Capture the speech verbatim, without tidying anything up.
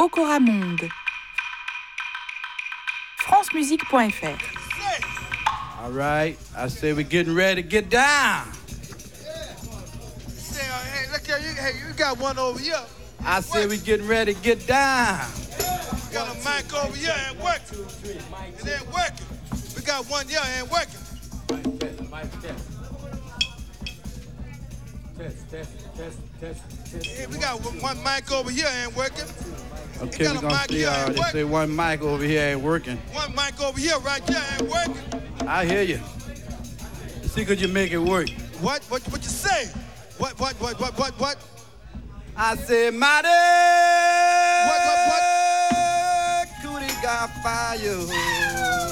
Okora Monde. francemusique point f r. All right, I say we're getting ready to get down. Say, uh, hey, look here, you, hey, you got one over here. I say we're getting ready to get down. We got a mic over here and working. It ain't working. We got one here and working. Mic test, mic test. Test, test, test, test, test. Hey, we got one mic over here and working. Okay, we're gonna see, uh, they say one mic over here ain't working. One mic over here right here ain't working. I hear you. See, could you make it work? What, what, what you say? What, what, what, what, what, what? I said, mighty. What, what, what? Cootie got fire.